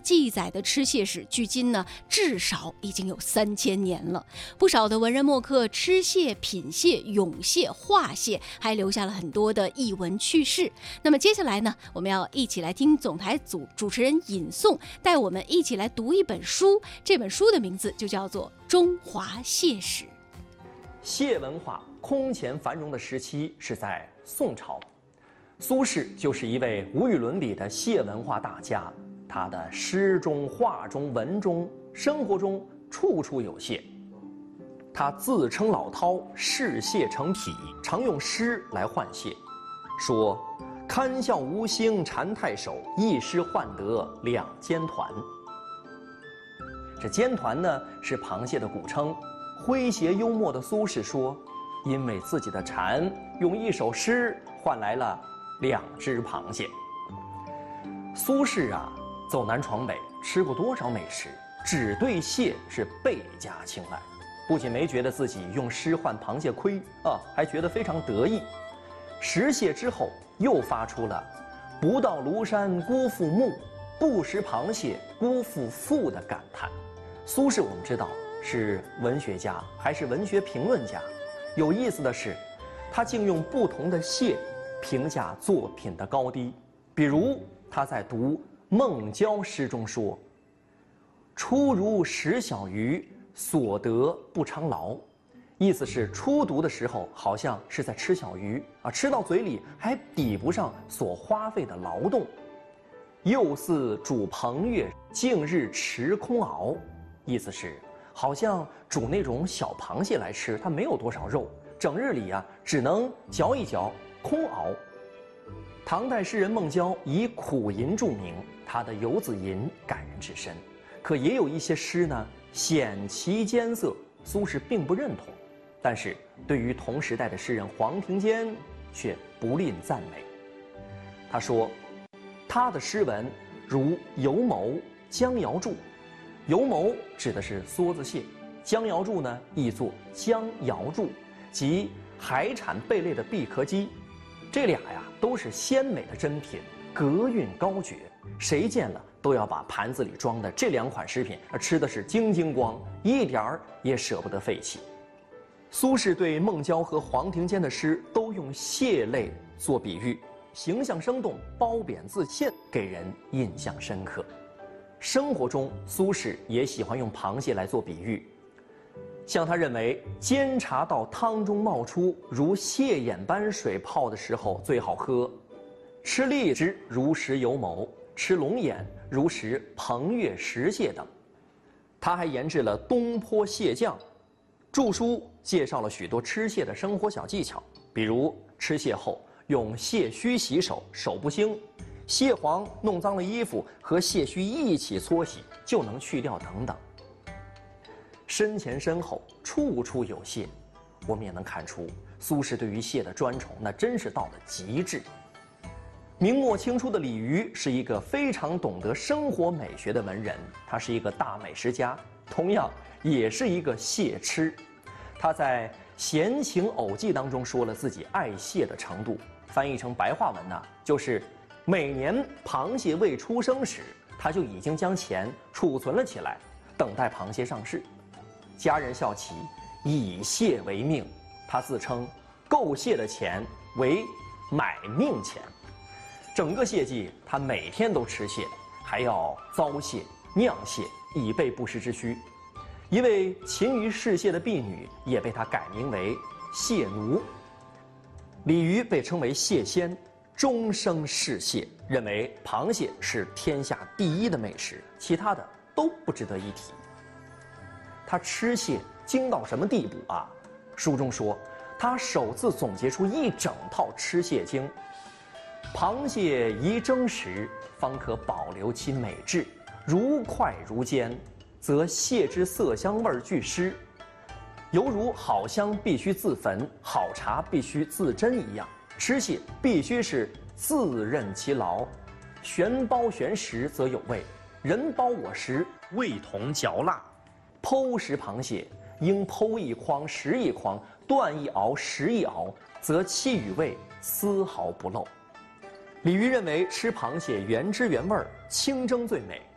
记载的吃蟹史，距今呢至少已经有3000年了。不少的文人墨客吃蟹、品蟹、咏蟹、画蟹，还留下了很多的逸闻趣事。那么接下来呢，我们要一起来听总台组主持人尹颂带我们一起来读一本书，这本书的名字就叫做《中华蟹史》。 蟹文化空前繁荣的时期是在宋朝，苏轼就是一位无与伦比的蟹文化大家，他的诗中、画中、文中、生活中处处有蟹。他自称老饕，视蟹成癖，常用诗来唤蟹，说：“堪笑吴兴蝉太守，一诗换得2尖团。”这尖团呢是螃蟹的古称。诙谐幽默的苏轼说：“因为自己的蝉用一首诗换来了2只螃蟹。”苏轼啊，走南闯北，吃过多少美食，只对蟹是倍加青睐。不仅没觉得自己用诗换螃蟹亏啊，还觉得非常得意。食蟹之后，又发出了“不到庐山辜负木，不食螃蟹辜负父”的感叹。苏轼我们知道是文学家还是文学评论家？有意思的是，他竟用不同的蟹评价作品的高低。比如他在读《孟郊》诗中说：“初如食小鱼，所得不偿劳。”意思是初读的时候好像是在吃小鱼啊，吃到嘴里还抵不上所花费的劳动。又似煮彭越，近日持空熬。意思是好像煮那种小螃蟹来吃，它没有多少肉，整日里啊只能嚼一嚼，空熬。唐代诗人孟郊以苦吟著名，他的《游子吟》感人至深。可也有一些诗呢显其艰涩，苏轼并不认同。但是对于同时代的诗人黄庭坚却不吝赞美。他说：“他的诗文如游谋、江瑶柱。”游谋指的是梭子蟹，江瑶柱呢译作江瑶柱，即海产贝类的闭壳鸡。这俩呀都是鲜美的珍品，格韵高绝，谁见了都要把盘子里装的这2款食品吃的是精精光，一点儿也舍不得废弃。苏轼对孟郊和黄庭坚的诗都用蟹类做比喻，形象生动，褒贬自现，给人印象深刻。生活中，苏轼也喜欢用螃蟹来做比喻，像他认为煎茶到汤中冒出如蟹眼般水泡的时候最好喝，吃荔枝如食油秣，吃龙眼如食彭越石蟹等。他还研制了东坡蟹酱，著书介绍了许多吃蟹的生活小技巧，比如吃蟹后用蟹须洗手，手不腥；蟹黄弄脏了衣服和蟹须一起搓洗就能去掉等等。身前身后处处有蟹，我们也能看出苏轼对于蟹的专宠那真是到了极致。明末清初的李渔是一个非常懂得生活美学的文人，他是一个大美食家，同样也是一个蟹痴。他在《闲情偶记》当中说了自己爱蟹的程度，翻译成白话文呢，就是每年螃蟹未出生时，他就已经将钱储存了起来，等待螃蟹上市。家人笑其以蟹为命，他自称购蟹的钱为买命钱。整个蟹季，他每天都吃蟹，还要糟蟹、酿蟹，以备不时之需。一位勤于试蟹的婢女也被他改名为蟹奴。李渔被称为蟹仙，终生试蟹，认为螃蟹是天下第一的美食，其他的都不值得一提。他吃蟹精到什么地步啊？书中说，他首次总结出一整套吃蟹经。螃蟹宜蒸时，方可保留其美质；如快如煎，则蟹之色香味俱失。犹如好香必须自焚，好茶必须自斟一样，吃蟹必须是自任其劳。旋包旋食则有味，人包我食，味同嚼蜡。剖食螃蟹，应剖一筐食一筐，断一螯食一螯，则气与味丝毫不漏。李渔认为吃螃蟹原汁原味，清蒸最美，